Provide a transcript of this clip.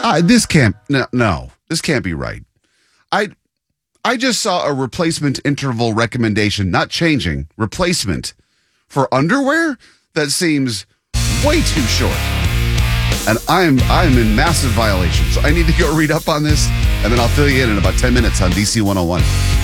This can't, no, this can't be right. I just saw a replacement interval recommendation, not changing, replacement for underwear that seems way too short. And I'm in massive violation. So I need to go read up on this, and then I'll fill you in about 10 minutes on DC 101.